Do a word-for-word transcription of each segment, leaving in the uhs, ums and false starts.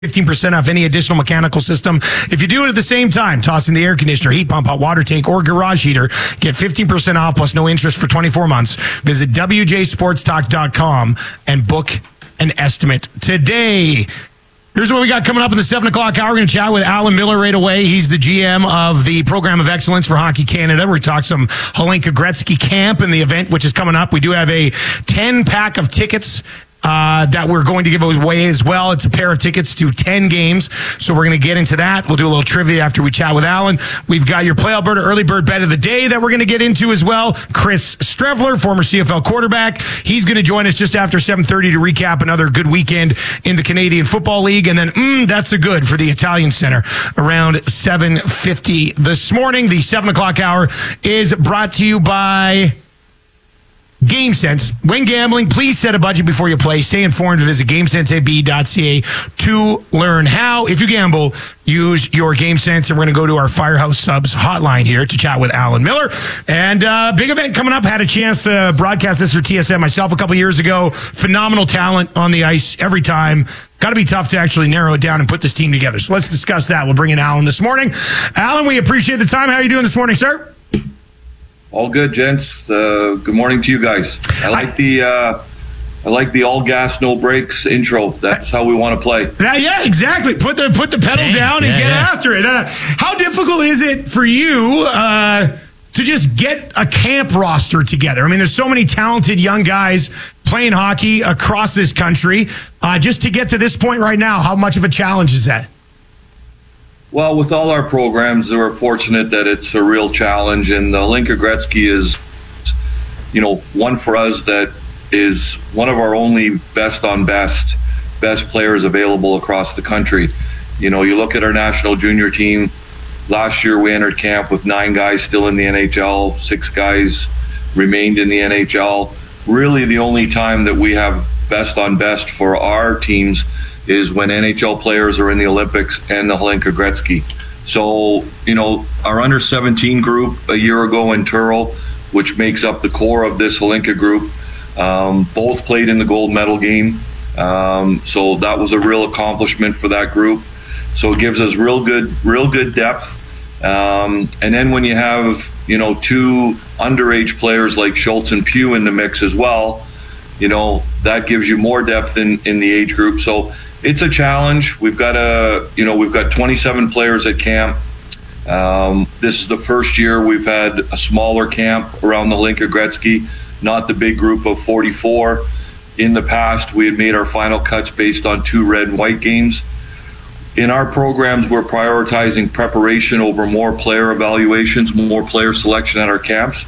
fifteen percent off any additional mechanical system. If you do it at the same time, tossing the air conditioner, heat pump, hot water tank, or garage heater, get fifteen percent off plus no interest for twenty-four months. Visit W J sports talk dot com and book an estimate today. Here's what we got coming up in the seven o'clock hour. We're going to chat with Alan Miller right away. He's the G M of the Program of Excellence for Hockey Canada. We're talking some Hlinka Gretzky Camp and the event, which is coming up. We do have a ten-pack of tickets Uh, that we're going to give away as well. It's a pair of tickets to ten games, so we're going to get into that. We'll do a little trivia after we chat with Alan. We've got your Play Alberta Early Bird Bet of the Day that we're going to get into as well. Chris Strevler, former C F L quarterback, he's going to join us just after seven thirty to recap another good weekend in the Canadian Football League. And then, mm, that's a good for the Italian Center around seven fifty this morning. The seven o'clock hour is brought to you by GameSense. When gambling, please set a budget before you play. Stay informed. Visit gamesense a b dot c a to learn how. If you gamble, use your GameSense. And we're going to go to our Firehouse Subs hotline here to chat with Alan Miller. And uh, big event coming up. Had a chance to broadcast this for T S N myself a couple years ago. Phenomenal talent on the ice every time. Got to be tough to actually narrow it down and put this team together. So let's discuss that. We'll bring in Alan this morning. Alan, we appreciate the time. How are you doing this morning, sir? All good, gents. Uh, good morning to you guys. I like the uh, I like the all gas, no brakes intro. That's how we want to play. Yeah, yeah, exactly. Put the put the pedal Thanks. down and yeah, get yeah. after it. Uh, how difficult is it for you uh, to just get a camp roster together? I mean, there's so many talented young guys playing hockey across this country. Uh, just to get to this point right now, how much of a challenge is that? Well, with all our programs, we're fortunate that it's a real challenge, and the Hlinka Gretzky is, you know, one for us that is one of our only best on best, best players available across the country. You know, you look at our national junior team. Last year, we entered camp with nine guys still in the N H L, six guys remained in the N H L. Really, the only time that we have best on best for our teams is when N H L players are in the Olympics and the Hlinka Gretzky. So, you know, our under seventeen group a year ago in Turl, which makes up the core of this Hlinka group, um, both played in the gold medal game. Um, so that was a real accomplishment for that group. So it gives us real good, real good depth. Um, and then when you have, you know, two underage players like Schultz and Pugh in the mix as well, you know, that gives you more depth in, in the age group. So it's a challenge. We've got a, you know, we've got twenty-seven players at camp. Um, this is the first year we've had a smaller camp around the Hlinka Gretzky, not the big group of forty-four. In the past, we had made our final cuts based on two red and white games. In our programs, we're prioritizing preparation over more player evaluations, more player selection at our camps.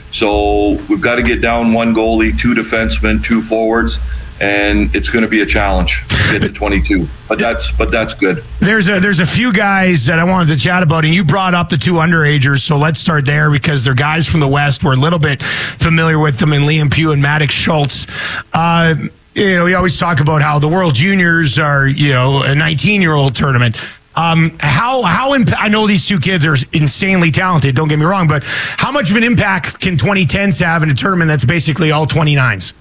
So we've got to get down one goalie, two defensemen, two forwards, and it's going to be a challenge to get to twenty-two. But that's but that's good. There's a there's a few guys that I wanted to chat about, and you brought up the two underagers, so let's start there because they're guys from the West. We're a little bit familiar with them in Liam Pugh and Maddox Schultz. Uh, you know, we always talk about how the World Juniors are, you know, a nineteen-year-old tournament. Um, how, how, imp- I know these two kids are insanely talented, don't get me wrong, but how much of an impact can twenty tens have in a tournament that's basically all twenty-nines?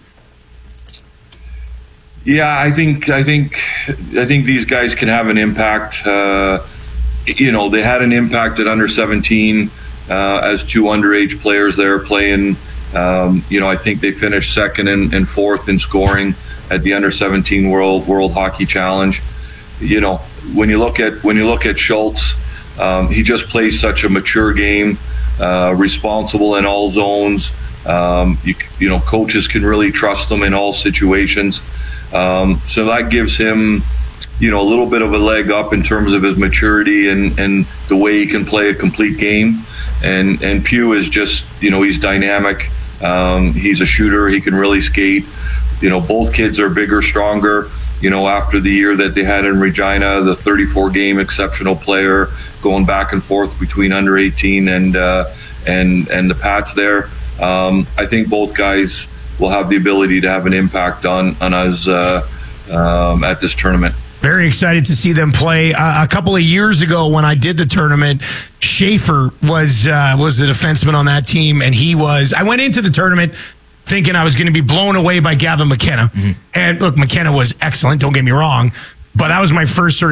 Yeah, I think, I think, I think these guys can have an impact. Uh, you know, they had an impact at under seventeen, uh, as two underage players there playing. Um, you know, I think they finished second and, and fourth in scoring at the under seventeen World, World Hockey Challenge. You know, when you look at when you look at Schultz, um, he just plays such a mature game, uh, responsible in all zones. Um, you, you know, coaches can really trust him in all situations. Um, so that gives him, you know, a little bit of a leg up in terms of his maturity and, and the way he can play a complete game. And and Pugh is just, you know, he's dynamic. Um, he's a shooter. He can really skate. You know, both kids are bigger, stronger. You know, after the year that they had in Regina, the thirty-four game exceptional player, going back and forth between under eighteen and uh, and and the Pats there. Um, I think both guys will have the ability to have an impact on on us uh, um, at this tournament. Very excited to see them play. Uh, a couple of years ago when I did the tournament, Schaefer was uh, was the defenseman on that team, and he was. I went into the tournament thinking I was going to be blown away by Gavin McKenna. Mm-hmm. And look, McKenna was excellent, don't get me wrong. But that was my first sort of